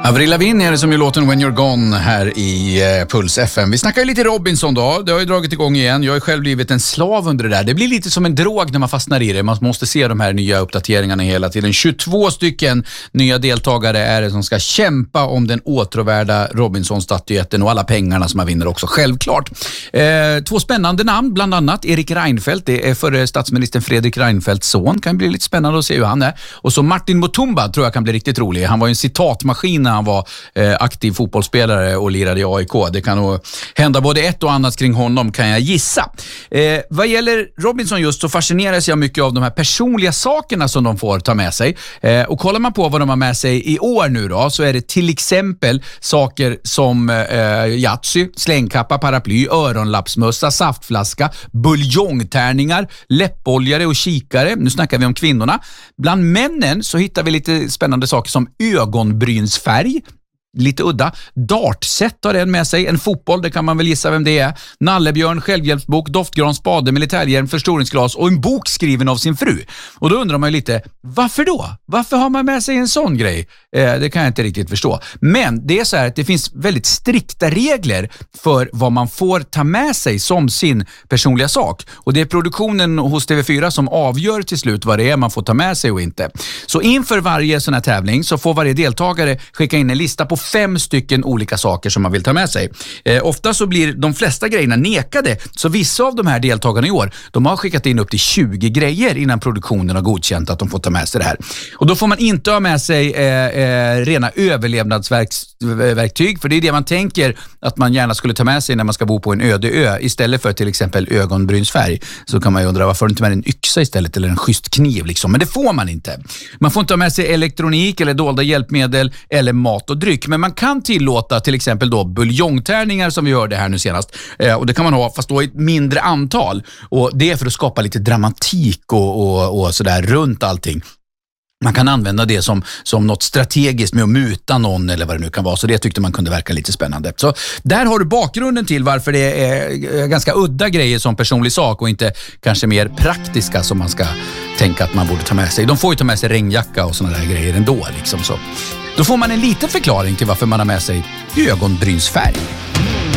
Avril Lavigne är det som är låten When You're Gone här i Puls FM. Vi snackar ju lite Robinson då. Det har ju dragit igång igen. Jag har ju själv blivit en slav under det där. Det blir lite som en drog när man fastnar i det. Man måste se de här nya uppdateringarna hela tiden. 22 stycken nya deltagare är det som ska kämpa om den åtråvärda Robinson-statyetten och alla pengarna som man vinner också, självklart. 2 spännande namn, bland annat Erik Reinfeldt. Det är före statsministern Fredrik Reinfeldts son. Kan bli lite spännande att se hur han är. Och så Martin Mutumba tror jag kan bli riktigt rolig. Han var ju en citatmaskin när han var aktiv fotbollsspelare och lirade i AIK. Det kan nog hända både ett och annat kring honom, kan jag gissa. Vad gäller Robinson just så fascineras jag mycket av de här personliga sakerna som de får ta med sig. Och kollar man på vad de har med sig i år nu då, så är det till exempel saker som Yatzy, slängkappa, paraply, öronlappsmössa, saftflaska, buljongtärningar, läppoljare och kikare. Nu snackar vi om kvinnorna. Bland männen så hittar vi lite spännande saker som ögonbrynsfärg, lite udda. Dartset har den med sig. En fotboll, det kan man väl gissa vem det är. Nallebjörn, självhjälpsbok, doftgran, spade, militärhjälm, förstoringsglas och en bok skriven av sin fru. Och då undrar man ju lite, varför då? Varför har man med sig en sån grej? Det kan jag inte riktigt förstå. Men det är så här att det finns väldigt strikta regler för vad man får ta med sig som sin personliga sak. Och det är produktionen hos TV4 som avgör till slut vad det är man får ta med sig och inte. Så inför varje sån här tävling så får varje deltagare skicka in en lista på 5 stycken olika saker som man vill ta med sig. Ofta så blir de flesta grejerna nekade, så vissa av de här deltagarna i år, de har skickat in upp till 20 grejer innan produktionen har godkänt att de får ta med sig det här. Och då får man inte ha med sig rena överlevnadsverktyg, för det är det man tänker att man gärna skulle ta med sig när man ska bo på en öde ö istället för till exempel ögonbrynsfärg. Så kan man ju undra, varför inte med en yxa istället eller en schysst kniv liksom. Men det får man inte. Man får inte ha med sig elektronik eller dolda hjälpmedel eller mat och dryck. Men man kan tillåta till exempel då buljongtärningar som vi hörde här nu senast. Och det kan man ha fast då i ett mindre antal. Och det är för att skapa lite dramatik och sådär runt allting. Man kan använda det som något strategiskt med att muta någon eller vad det nu kan vara. Så det tyckte man kunde verka lite spännande. Så där har du bakgrunden till varför det är ganska udda grejer som personlig sak och inte kanske mer praktiska som man ska tänka att man borde ta med sig. De får ju ta med sig regnjacka och såna där grejer ändå liksom så. Då får man en liten förklaring till varför man har med sig ögonbrynsfärg.